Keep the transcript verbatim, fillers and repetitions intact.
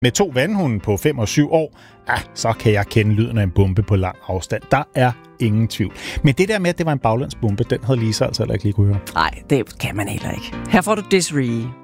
Med to vandhunde på fem og syv år, ah, så kan jeg kende lyden af en bombe på lang afstand. Der er ingen tvivl. Men det der med, at det var en baglandsbombe, den havde Lisa altså heller ikke lige kunne høre. Nej, det kan man heller ikke. Her får du Desiree.